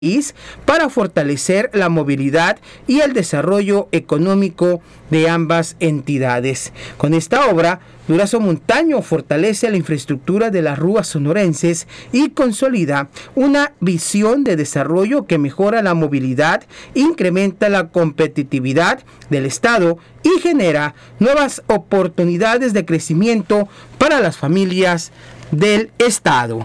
para fortalecer la movilidad y el desarrollo económico de ambas entidades. Con esta obra, Durazo Montaño fortalece la infraestructura de las ruas sonorenses y consolida una visión de desarrollo que mejora la movilidad, incrementa la competitividad del Estado y genera nuevas oportunidades de crecimiento para las familias del Estado.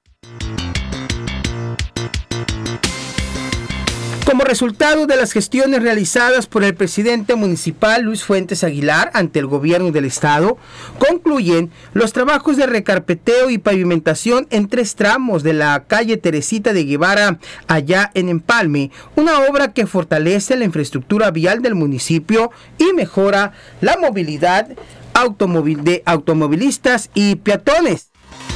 Como resultado de las gestiones realizadas por el presidente municipal Luis Fuentes Aguilar ante el gobierno del estado, concluyen los trabajos de recarpeteo y pavimentación en 3 tramos de la calle Teresita de Guevara, allá en Empalme, una obra que fortalece la infraestructura vial del municipio y mejora la movilidad de automovilistas y peatones.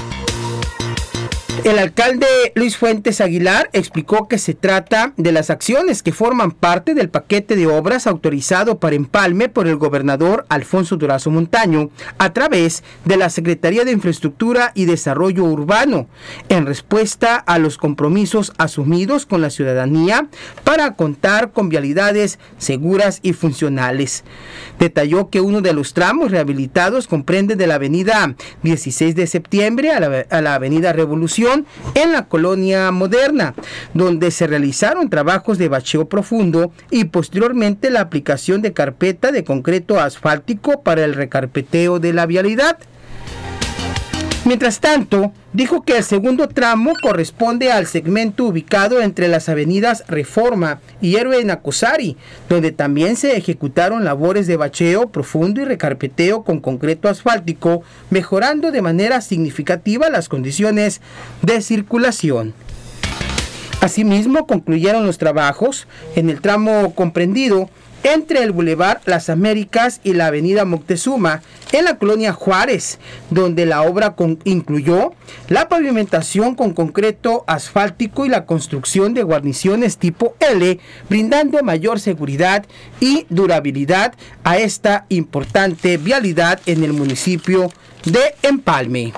El alcalde Luis Fuentes Aguilar explicó que se trata de las acciones que forman parte del paquete de obras autorizado para Empalme por el gobernador Alfonso Durazo Montaño a través de la Secretaría de Infraestructura y Desarrollo Urbano, en respuesta a los compromisos asumidos con la ciudadanía para contar con vialidades seguras y funcionales. Detalló que uno de los tramos rehabilitados comprende de la avenida 16 de septiembre a la avenida Revolución en la colonia Moderna, donde se realizaron trabajos de bacheo profundo y posteriormente la aplicación de carpeta de concreto asfáltico para el recarpeteo de la vialidad. Mientras tanto, dijo que el segundo tramo corresponde al segmento ubicado entre las avenidas Reforma y Héroe Nacosari, donde también se ejecutaron labores de bacheo profundo y recarpeteo con concreto asfáltico, mejorando de manera significativa las condiciones de circulación. Asimismo, concluyeron los trabajos en el tramo comprendido entre el Boulevard Las Américas y la Avenida Moctezuma, en la colonia Juárez, donde la obra incluyó la pavimentación con concreto asfáltico y la construcción de guarniciones tipo L, brindando mayor seguridad y durabilidad a esta importante vialidad en el municipio de Empalme.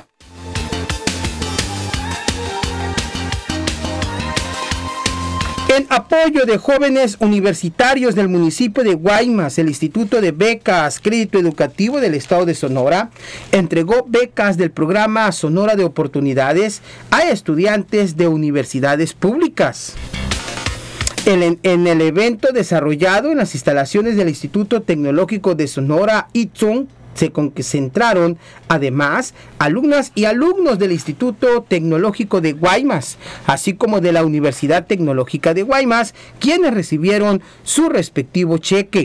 En apoyo de jóvenes universitarios del municipio de Guaymas, el Instituto de Becas Crédito Educativo del Estado de Sonora entregó becas del programa Sonora de Oportunidades a estudiantes de universidades públicas. En el evento desarrollado en las instalaciones del Instituto Tecnológico de Sonora, ITSON, se concentraron además alumnas y alumnos del Instituto Tecnológico de Guaymas, así como de la Universidad Tecnológica de Guaymas, quienes recibieron su respectivo cheque.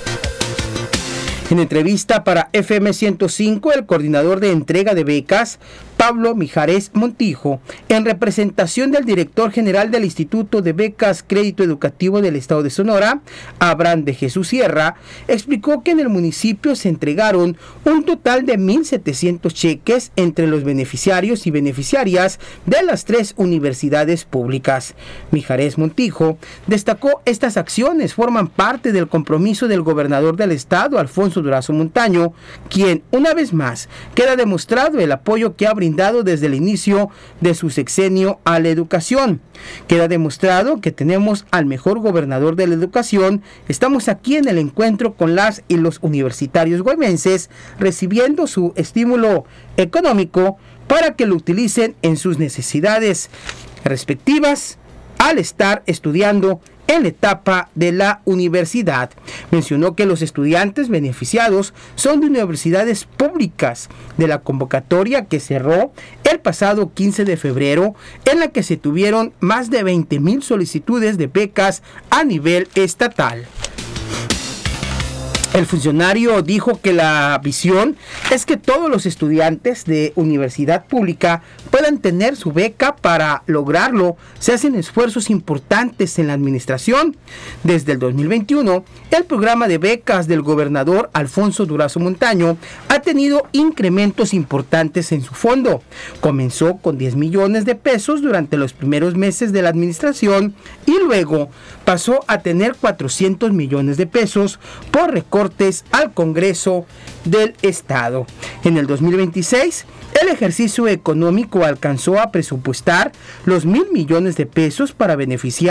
En entrevista para FM 105, el coordinador de entrega de becas, Pablo Mijares Montijo, en representación del director general del Instituto de Becas Crédito Educativo del Estado de Sonora, Abraham de Jesús Sierra, explicó que en el municipio se entregaron un total de 1,700 cheques entre los beneficiarios y beneficiarias de las 3 universidades públicas. Mijares Montijo destacó estas acciones forman parte del compromiso del gobernador del estado, Alfonso Durazo Montaño, quien una vez más queda demostrado el apoyo que ha brindado desde el inicio de su sexenio a la educación. Queda demostrado que tenemos al mejor gobernador de la educación. Estamos aquí en el encuentro con las y los universitarios guaymenses, recibiendo su estímulo económico para que lo utilicen en sus necesidades respectivas al estar estudiando en la etapa de la universidad. Mencionó que los estudiantes beneficiados son de universidades públicas de la convocatoria que cerró el pasado 15 de febrero, en la que se tuvieron más de 20,000 solicitudes de becas a nivel estatal. El funcionario dijo que la visión es que todos los estudiantes de universidad pública puedan tener su beca. Para lograrlo, se hacen esfuerzos importantes en la administración. Desde el 2021, el programa de becas del gobernador Alfonso Durazo Montaño ha tenido incrementos importantes en su fondo. Comenzó con 10 millones de pesos durante los primeros meses de la administración y luego pasó a tener 400 millones de pesos por recortes al Congreso del Estado. En el 2026 El ejercicio económico alcanzó a presupuestar los 1,000 millones de pesos para beneficiar